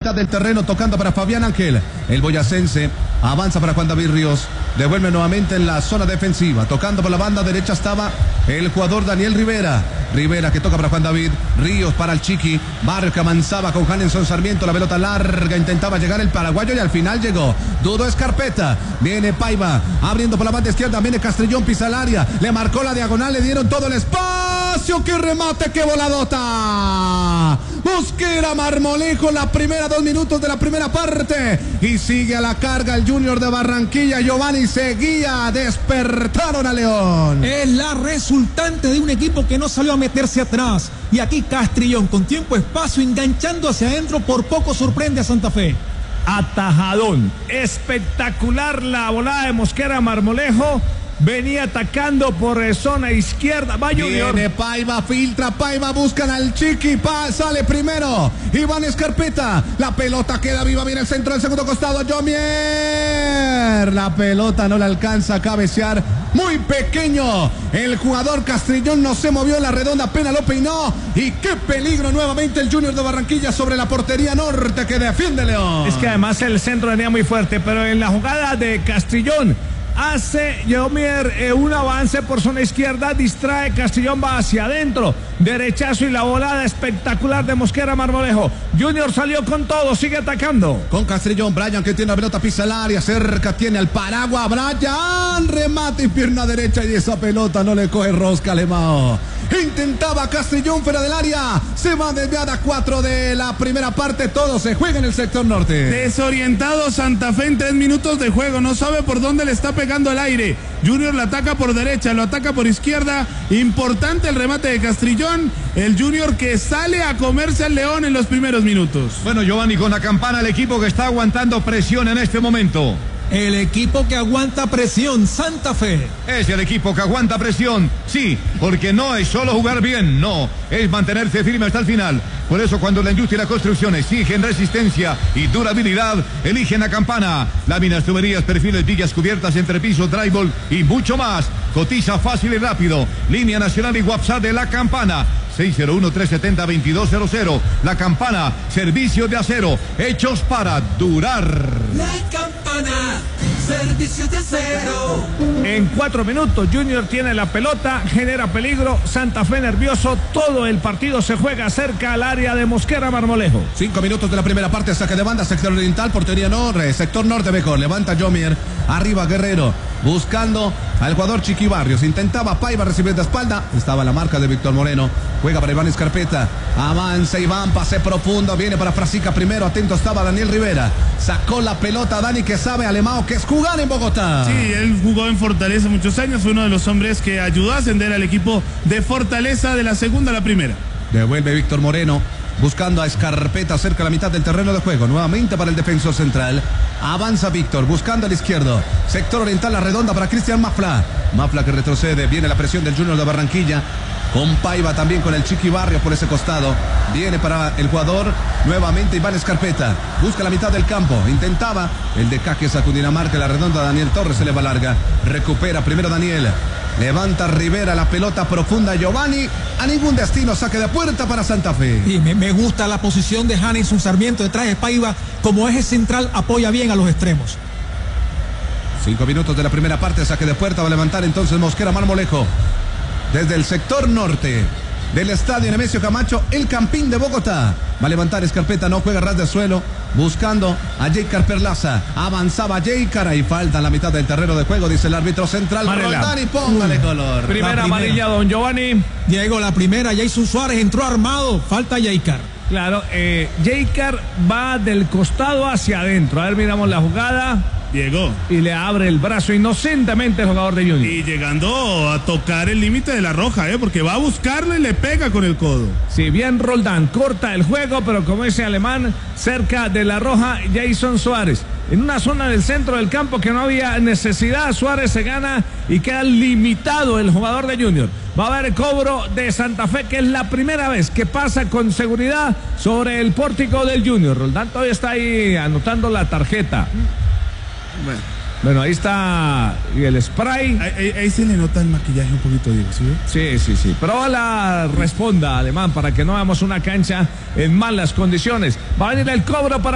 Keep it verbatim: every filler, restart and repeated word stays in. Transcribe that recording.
mitad del terreno, tocando para Fabián Ángel. El boyacense avanza para Juan David Ríos. Devuelve nuevamente en la zona defensiva. Tocando por la banda derecha estaba el jugador Daniel Rivera. Rivera que toca para Juan David. Ríos para el Chiqui. Barca avanzaba con Hanenson Sarmiento. La pelota larga. Intentaba llegar el paraguayo y al final llegó. Dudo Escarpeta. Viene Paiva. Abriendo por la banda izquierda. Viene Castrillón. Pisa el área. Le marcó la diagonal. Le dieron todo el espacio. ¡Qué remate! ¡Qué voladota! Mosquera Marmolejo. La primera dos minutos de la primera parte. Y sigue a la carga el Junior de Barranquilla. Giovanni seguía. Despertaron a León. Es la resultante de un equipo que no salió a meterse atrás. Y aquí Castrillón con tiempo, espacio, enganchando hacia adentro. Por poco sorprende a Santa Fe. Atajadón. Espectacular la volada de Mosquera Marmolejo. Venía atacando por zona izquierda. Va Junior. Viene Paiva, filtra Paiva, buscan al Chiqui. Pa, sale primero Iván Escarpeta. La pelota queda viva, viene el centro del segundo costado. Jomier. La pelota no le alcanza a cabecear. Muy pequeño. El jugador Castrillón no se movió en la redonda, apenas lo peinó. Y qué peligro nuevamente el Junior de Barranquilla sobre la portería norte que defiende León. Es que además el centro venía muy fuerte, pero en la jugada de Castrillón hace Jomier eh, un avance por zona izquierda, distrae, Castrillón va hacia adentro, derechazo y la volada espectacular de Mosquera Marmolejo. Junior salió con todo, sigue atacando. Con Castrillón, Brian que tiene la pelota, pisa el área, cerca tiene al Paraguay, Brian, remate y pierna derecha y esa pelota no le coge rosca Alemão. Intentaba Castrillón fuera del área, se va desviada cuatro de la primera parte, todo se juega en el sector norte. Desorientado Santa Fe en tres minutos de juego, no sabe por dónde le está pegando el aire. Junior lo ataca por derecha, lo ataca por izquierda. Importante el remate de Castrillón. El Junior que sale a comerse al León en los primeros minutos. Bueno, Giovanni, con la campana, el equipo que está aguantando presión en este momento. El equipo que aguanta presión, Santa Fe. Es el equipo que aguanta presión, sí, porque no es solo jugar bien, no, es mantenerse firme hasta el final. Por eso cuando la industria y la construcción exigen resistencia y durabilidad, eligen la campana. Láminas, tuberías, perfiles, vigas, cubiertas, entrepisos, drywall y mucho más. Cotiza fácil y rápido. Línea nacional y WhatsApp de la campana. seis cero uno, tres siete cero, dos dos cero cero. La campana, servicio de acero, hechos para durar. La campana, servicio de acero. En cuatro minutos Junior tiene la pelota, genera peligro, Santa Fe nervioso, todo el partido se juega cerca al área de Mosquera Marmolejo. Cinco minutos de la primera parte, saque de banda, sector oriental, portería norte, sector norte mejor, levanta Jomier, arriba Guerrero, buscando al jugador Chiqui Barrios, intentaba Paiva recibir de espalda, estaba la marca de Víctor Moreno, juega para Iván Escarpeta, avanza Iván, pase profundo, viene para Frasica primero, atento estaba Daniel Rivera, sacó la pelota Dani que sabe Alemão que es jugar en Bogotá. Sí, él jugó en Fortaleza muchos años, fue uno de los hombres que ayudó a ascender al equipo de Fortaleza de la segunda a la primera. Devuelve Víctor Moreno, buscando a Escarpeta cerca de la mitad del terreno de juego, nuevamente para el defensor central, avanza Víctor, buscando al izquierdo, sector oriental, la redonda para Cristian Mafla, Mafla que retrocede, viene la presión del Junior de Barranquilla, con Paiva también con el Chiqui Barrios por ese costado, viene para el jugador, nuevamente Iván Escarpeta, busca la mitad del campo, intentaba el de Caques a Cundinamarca, la redonda Daniel Torres se le va larga, recupera primero Daniel, levanta Rivera, la pelota profunda Giovanni, a ningún destino, saque de puerta para Santa Fe. Y me, me gusta la posición de Hanenson Sarmiento detrás de Paiva, como eje central apoya bien a los extremos. Cinco minutos de la primera parte, saque de puerta, va a levantar entonces Mosquera Marmolejo. Desde el sector norte del estadio Nemesio Camacho, el Campín de Bogotá. Va a levantar Escarpeta, no juega ras de suelo, buscando a Jeicar Perlaza. Avanzaba Jeicar, ahí falta en la mitad del terreno de juego, dice el árbitro central. Roldán y póngale color. Primera, primera amarilla, don Giovanni. Diego, la primera, Jason Suárez entró armado, falta Jeicar. Claro, eh, Jeicar va del costado hacia adentro. A ver, miramos la jugada. Llegó. Y le abre el brazo inocentemente el jugador de Junior. Y llegando a tocar el límite de la roja, ¿eh? Porque va a buscarle y le pega con el codo. Si bien Roldán corta el juego, pero como ese alemán, cerca de la roja, Jason Suárez. En una zona del centro del campo que no había necesidad, Suárez se gana y queda limitado el jugador de Junior. Va a haber cobro de Santa Fe, que es la primera vez que pasa con seguridad sobre el pórtico del Junior. Roldán todavía está ahí anotando la tarjeta. Bueno. Bueno, ahí está el spray. Ahí, ahí, ahí se le nota el maquillaje un poquito, Diego, ¿sí? Sí, sí, sí. Pero ojalá responda, Alemán, para que no hagamos una cancha en malas condiciones. Va a venir el cobro para